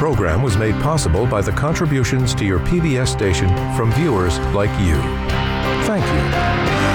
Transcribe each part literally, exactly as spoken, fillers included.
program was made possible by the contributions to your P B S station from viewers like you. Thank you.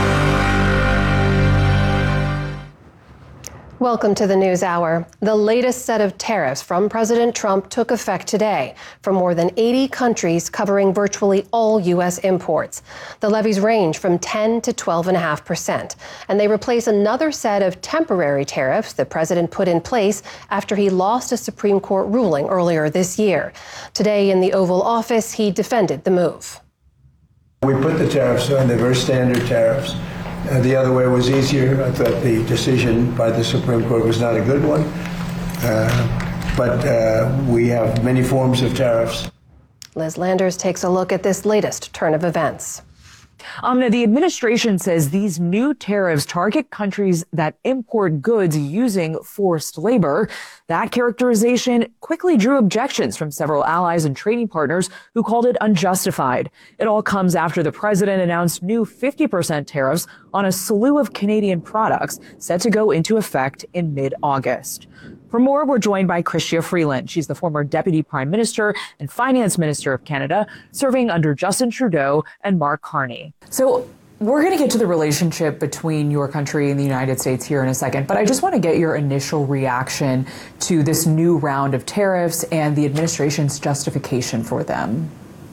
Welcome to the News Hour. The latest set of tariffs from President Trump took effect today for more than eighty countries, covering virtually all U S imports. The levies range from ten to twelve point five percent, and they replace another set of temporary tariffs the president put in place after he lost a Supreme Court ruling earlier this year. Today in the Oval Office, he defended the move. We put the tariffs on, the very standard tariffs. Uh, the other way was easier. I thought the decision by the Supreme Court was not a good one. Uh, but uh, we have many forms of tariffs. Liz Landers takes a look at this latest turn of events. Amna, the administration says these new tariffs target countries that import goods using forced labor. That characterization quickly drew objections from several allies and trading partners who called it unjustified. It all comes after the president announced new fifty percent tariffs on a slew of Canadian products set to go into effect in mid-August. For more, we're joined by Chrystia Freeland. She's the former Deputy Prime Minister and Finance Minister of Canada, serving under Justin Trudeau and Mark Carney. So we're going to get to the relationship between your country and the United States here in a second, but I just want to get your initial reaction to this new round of tariffs and the administration's justification for them.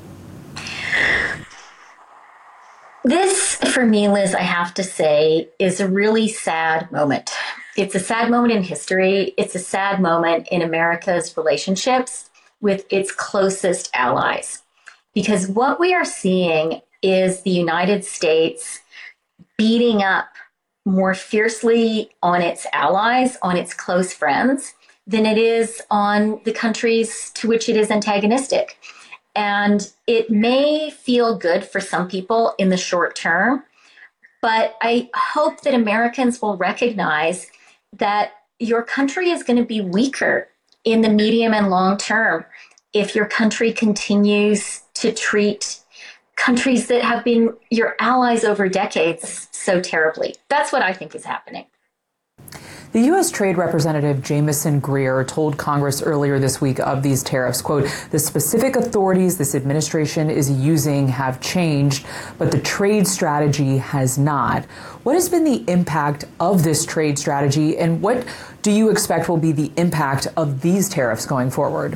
This, for me, Liz, I have to say, is a really sad moment. It's a sad moment in history. It's a sad moment in America's relationships with its closest allies. Because what we are seeing is the United States beating up more fiercely on its allies, on its close friends, than it is on the countries to which it is antagonistic. And it may feel good for some people in the short term, but I hope that Americans will recognize that your country is going to be weaker in the medium and long term if your country continues to treat countries that have been your allies over decades so terribly. That's what I think is happening. The U S Trade Representative Jamieson Greer told Congress earlier this week of these tariffs, quote, "The specific authorities this administration is using have changed, but the trade strategy has not." What has been the impact of this trade strategy, and what do you expect will be the impact of these tariffs going forward?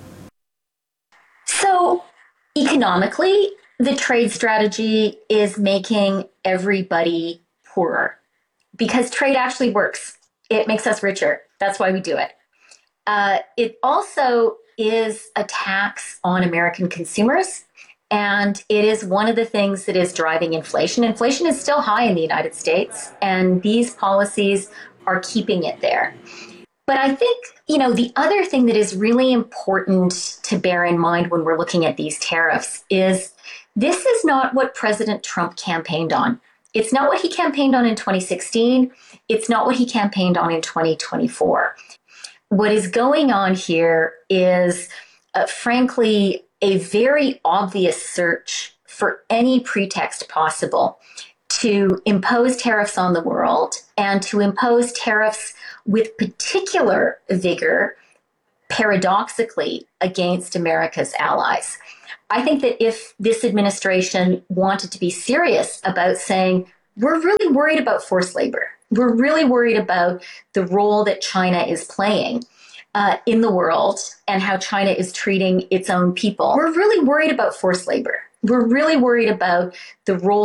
So, economically, the trade strategy is making everybody poorer because trade actually works. It makes us richer. That's why we do it. Uh, it also is a tax on American consumers, and it is one of the things that is driving inflation. Inflation is still high in the United States, and these policies are keeping it there. But I think, you know, the other thing that is really important to bear in mind when we're looking at these tariffs is this is not what President Trump campaigned on. It's not what he campaigned on in twenty sixteen. It's not what he campaigned on in twenty twenty-four. What is going on here is, uh, frankly, a very obvious search for any pretext possible to impose tariffs on the world and to impose tariffs with particular vigor, paradoxically, against America's allies. I think that if this administration wanted to be serious about saying, we're really worried about forced labor, we're really worried about the role that China is playing uh, in the world and how China is treating its own people, we're really worried about forced labor. We're really worried about the role